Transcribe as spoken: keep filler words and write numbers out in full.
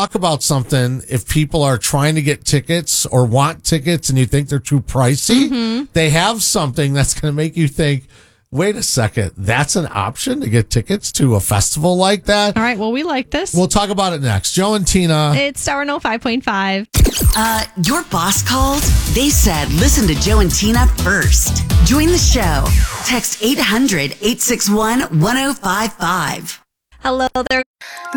talk about something, if people are trying to get tickets or want tickets and you think they're too pricey, Mm-hmm. they have something that's going to make you think, wait a second, that's an option to get tickets to a festival like that? All right, well, we like this. We'll talk about it next. Joe and Tina. It's Star one oh five point five. Uh, your boss called? They said listen to Joe and Tina first. Join the show. Text eight hundred, eight six one, one oh five five. Hello there.